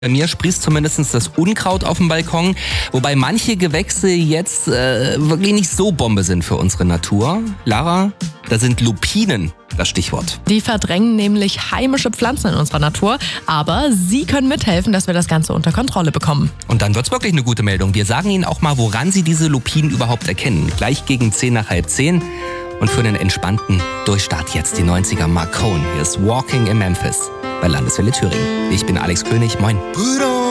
Bei mir sprießt zumindest das Unkraut auf dem Balkon, wobei manche Gewächse jetzt wirklich nicht so Bombe sind für unsere Natur. Lara, da sind Lupinen das Stichwort. Die verdrängen nämlich heimische Pflanzen in unserer Natur, aber sie können mithelfen, dass wir das Ganze unter Kontrolle bekommen. Und dann wird's wirklich eine gute Meldung. Wir sagen Ihnen auch mal, woran Sie diese Lupinen überhaupt erkennen. Gleich gegen 10 nach halb 10. Und für einen entspannten Durchstart jetzt die 90er Marcone. Hier ist Walking in Memphis bei Landeswelle Thüringen. Ich bin Alex König, moin.